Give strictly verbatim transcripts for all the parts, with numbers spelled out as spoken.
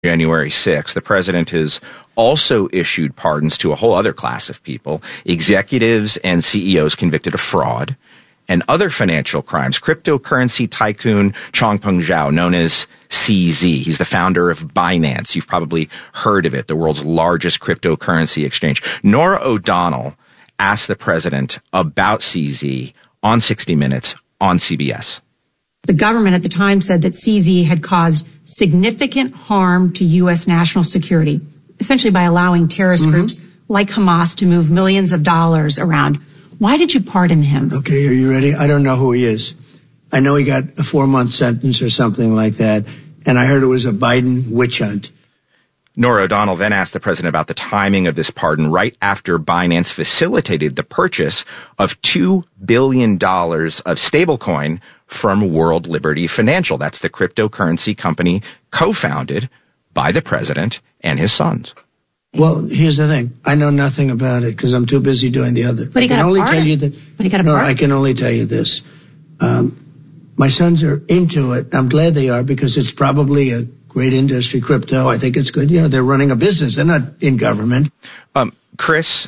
January sixth, the president has also issued pardons to a whole other class of people, executives and C E Os convicted of fraud and other financial crimes. Cryptocurrency tycoon Changpeng Zhao, known as C Z. He's the founder of Binance. You've probably heard of it, the world's largest cryptocurrency exchange. Norah O'Donnell asked the president about C Z on sixty minutes on C B S. The government at the time said that C Z had caused significant harm to U S national security, essentially by allowing terrorist mm-hmm. groups like Hamas to move millions of dollars around. Why did you pardon him? Okay, are you ready? I don't know who he is. I know he got a four-month sentence or something like that, and I heard it was a Biden witch hunt. Norah O'Donnell then asked the president about the timing of this pardon right after Binance facilitated the purchase of two billion dollars of stablecoin from World Liberty Financial. That's the cryptocurrency company co-founded by the president and his sons. Well, here's the thing. I know nothing about it because I'm too busy doing the other. But he I can got a only pardon. tell you that. But he got a no, pardon. I can only tell you this. Um, my sons are into it. I'm glad they are because it's probably a great industry, crypto. I think it's good. You know, they're running a business. They're not in government. Um, Chris,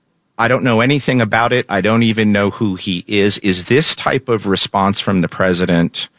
I don't know anything about it. I don't even know who he is. Is this type of response from the president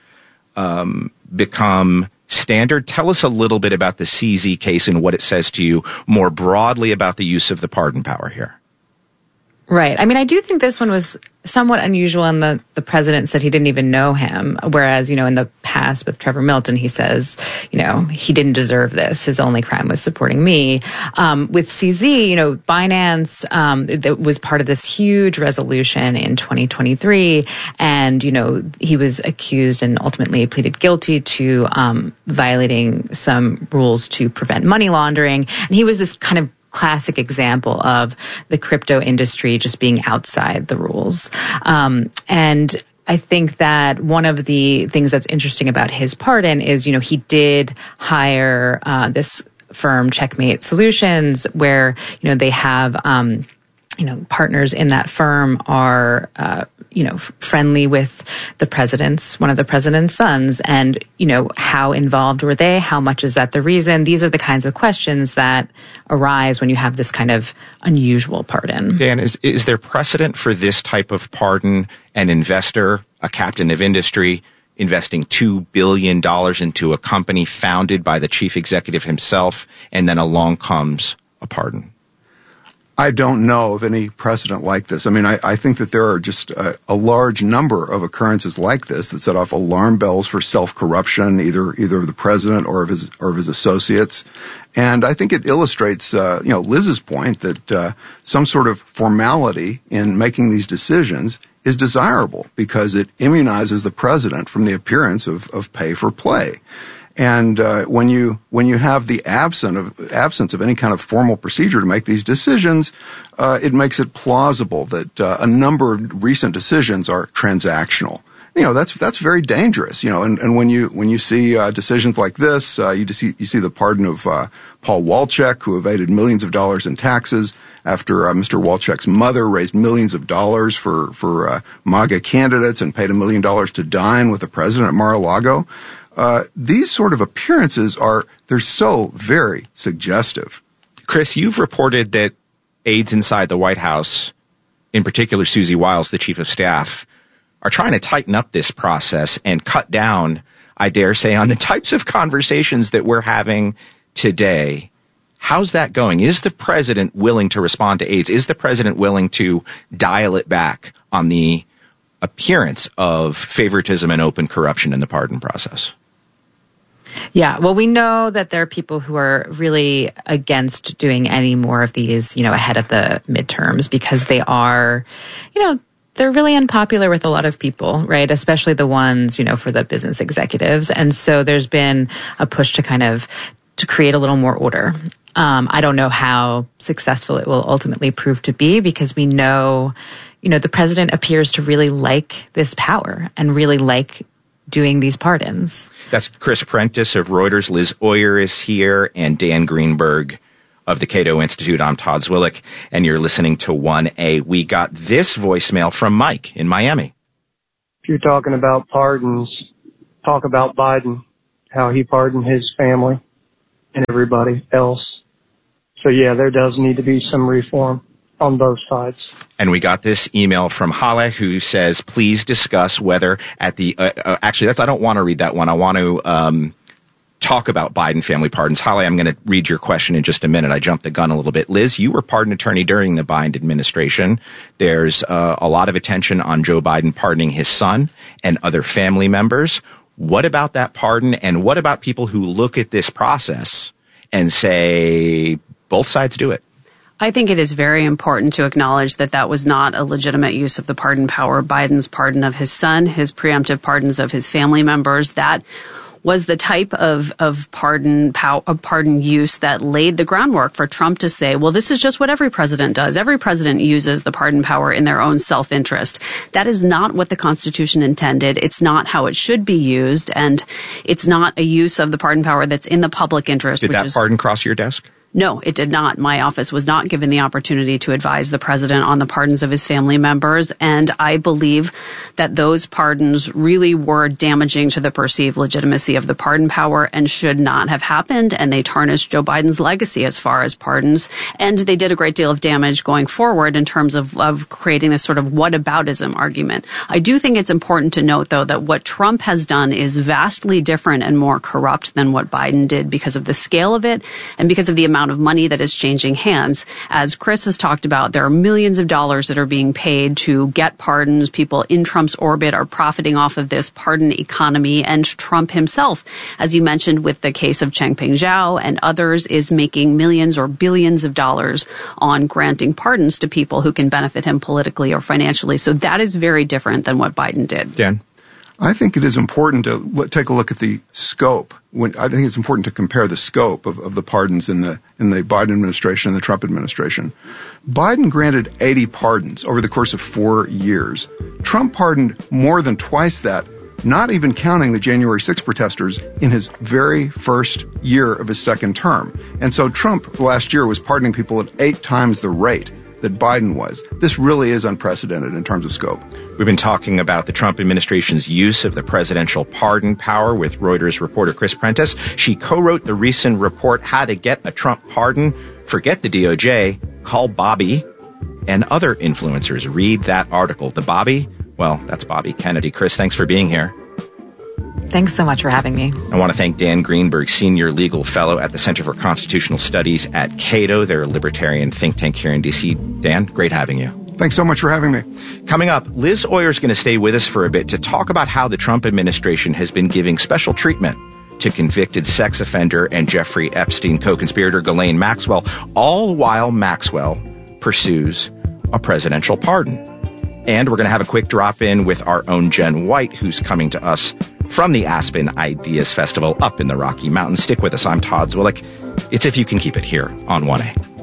um, become standard? Tell us a little bit about the C Z case and what it says to you more broadly about the use of the pardon power here. Right. I mean, I do think this one was somewhat unusual in the, the president said he didn't even know him. Whereas, you know, in the past with Trevor Milton, he says, you know, he didn't deserve this. His only crime was supporting me. Um, with C Z, you know, Binance, um, that was part of this huge resolution in twenty twenty-three. And, you know, he was accused and ultimately pleaded guilty to, um, violating some rules to prevent money laundering. And he was this kind of classic example of the crypto industry just being outside the rules. Um, and I think that one of the things that's interesting about his pardon is, you know, he did hire uh, this firm, Checkmate Solutions, where, you know, they have, um, you know, partners in that firm are, uh, you know, f- friendly with the president's, one of the president's sons. And, you know, how involved were they? How much is that the reason? These are the kinds of questions that arise when you have this kind of unusual pardon. Dan, is, is there precedent for this type of pardon? An investor, a captain of industry, investing two billion dollars into a company founded by the chief executive himself, and then along comes a pardon? I don't know of any precedent like this. I mean, I, I think that there are just a, a large number of occurrences like this that set off alarm bells for self-corruption, either either of the president or of his or of his associates. And I think it illustrates, uh, you know, Liz's point that uh, some sort of formality in making these decisions is desirable because it immunizes the president from the appearance of, of pay for play. And uh, when you when you have the absence of absence of any kind of formal procedure to make these decisions, uh, it makes it plausible that uh, a number of recent decisions are transactional. You know, that's that's very dangerous. You know, and, and when you when you see uh, decisions like this, uh, you just see you see the pardon of uh, Paul Walczek, who evaded millions of dollars in taxes after uh, Mister Walczek's mother raised millions of dollars for for uh, MAGA candidates and paid a million dollars to dine with the president at Mar-a-Lago. Uh, these sort of appearances are, they're so very suggestive. Chris, you've reported that aides inside the White House, in particular Susie Wiles, the chief of staff, are trying to tighten up this process and cut down, I dare say, on the types of conversations that we're having today. How's that going? Is the president willing to respond to aides? Is the president willing to dial it back on the appearance of favoritism and open corruption in the pardon process? Yeah, well, we know that there are people who are really against doing any more of these, you know, ahead of the midterms because they are, you know, they're really unpopular with a lot of people, right? Especially the ones, you know, for the business executives. And so there's been a push to kind of to create a little more order. Um, I don't know how successful it will ultimately prove to be because we know, you know, the president appears to really like this power and really like doing these pardons. That's Chris Prentice of Reuters. Liz Oyer is here, and Dan Greenberg of the Cato Institute. I'm Todd Zwillich, and you're listening to one A. We got this voicemail from Mike in Miami. If you're talking about pardons, talk about Biden, how he pardoned his family. and everybody else. So yeah, there does need to be some reform on both sides. And we got this email from Hale, who says, please discuss whether at the, uh, uh, actually that's, I don't want to read that one. I want to, um, talk about Biden family pardons. Hale, I'm going to read your question in just a minute. I jumped the gun a little bit. Liz, you were pardon attorney during the Biden administration. There's uh, a lot of attention on Joe Biden pardoning his son and other family members. What about that pardon? And what about people who look at this process and say both sides do it? I think it is very important to acknowledge that that was not a legitimate use of the pardon power. Biden's pardon of his son, his preemptive pardons of his family members, that was the type of, of pardon pow, of pardon use that laid the groundwork for Trump to say, well, this is just what every president does. Every president uses the pardon power in their own self-interest. That is not what the Constitution intended. It's not how it should be used, and it's not a use of the pardon power that's in the public interest. Did which that is, pardon cross your desk? No, it did not. My office was not given the opportunity to advise the president on the pardons of his family members, and I believe that those pardons really were damaging to the perceived legitimacy of the pardon power and should not have happened, and they tarnished Joe Biden's legacy as far as pardons, and they did a great deal of damage going forward in terms of, of creating this sort of whataboutism argument. I do think it's important to note, though, that what Trump has done is vastly different and more corrupt than what Biden did because of the scale of it and because of the amount of money that is changing hands. As Chris has talked about, there are millions of dollars that are being paid to get pardons. People in Trump's orbit are profiting off of this pardon economy, and Trump himself, as you mentioned with the case of Changpeng Zhao and others, is making millions or billions of dollars on granting pardons to people who can benefit him politically or financially. So that is very different than what Biden did. Dan? I think it is important to look, take a look at the scope. When, I think it's important to compare the scope of, of the pardons in the in the Biden administration and the Trump administration. Biden granted eighty pardons over the course of four years. Trump pardoned more than twice that, not even counting the January sixth protesters in his very first year of his second term. And so Trump last year was pardoning people at eight times the rate that Biden was. This really is unprecedented in terms of scope. We've been talking about the Trump administration's use of the presidential pardon power with Reuters reporter Chris Prentice. She co-wrote the recent report, How to Get a Trump Pardon. Forget the D O J, call Bobby and other influencers. Read that article. The Bobby? Well, that's Bobby Kennedy. Chris, thanks for being here. Thanks so much for having me. I want to thank Dan Greenberg, Senior Legal Fellow at the Center for Constitutional Studies at Cato. They're a libertarian think tank here in D C. Dan, great having you. Thanks so much for having me. Coming up, Liz Oyer's going to stay with us for a bit to talk about how the Trump administration has been giving special treatment to convicted sex offender and Jeffrey Epstein co-conspirator Ghislaine Maxwell, all while Maxwell pursues a presidential pardon. And we're going to have a quick drop in with our own Jen White, who's coming to us from the Aspen Ideas Festival up in the Rocky Mountains. Stick with us. I'm Todd Zwillich. It's If You Can Keep It here on one A.